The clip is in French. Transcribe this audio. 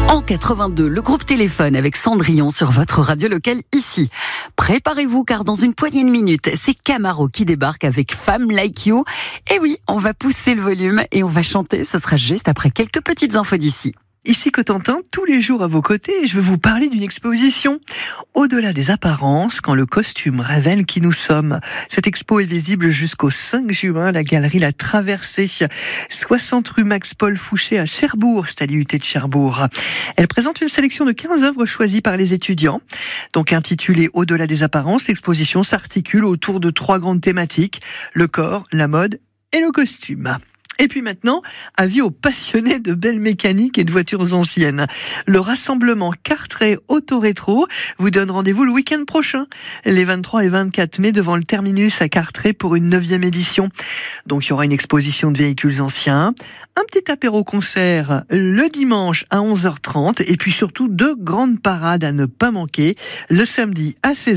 En 82, le groupe Téléphone avec Cendrillon sur votre radio locale ici. Préparez-vous car dans une poignée de minutes, c'est Camaro qui débarque avec Femme Like You. Et oui, on va pousser le volume et on va chanter. Ce sera juste après quelques petites infos d'ici. Ici Cotentin, tous les jours à vos côtés, je vais vous parler d'une exposition. Au-delà des apparences, quand le costume révèle qui nous sommes. Cette expo est visible jusqu'au 5 juin, la galerie La Traversée, 60 rue Max-Paul Fouché à Cherbourg, c'est à l'IUT de Cherbourg. Elle présente une sélection de 15 œuvres choisies par les étudiants. Donc intitulée Au-delà des apparences, l'exposition s'articule autour de 3 grandes thématiques, le corps, la mode et le costume. Et puis maintenant, avis aux passionnés de belles mécaniques et de voitures anciennes. Le rassemblement Carteret Auto Rétro vous donne rendez-vous le week-end prochain, les 23 et 24 mai, devant le terminus à Carteret pour une 9e édition. Donc il y aura une exposition de véhicules anciens, un petit apéro-concert le dimanche à 11h30 et puis surtout 2 grandes parades à ne pas manquer, le samedi à 16h.